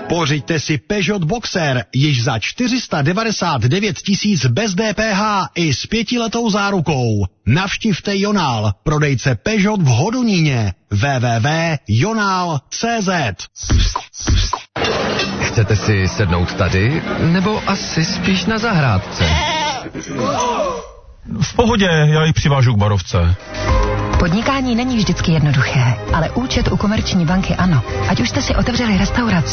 Pořiďte si Peugeot Boxer již za 499 000 bez DPH i s 5letou zárukou. Navštivte Jonál, prodejce Peugeot v Hodoníně. www.jonal.cz. Chcete si sednout tady, nebo asi spíš na zahrádce? V pohodě, já ji přivážu k barovce. Podnikání není vždycky jednoduché, ale účet u Komerční banky ano. Ať už jste si otevřeli restauraci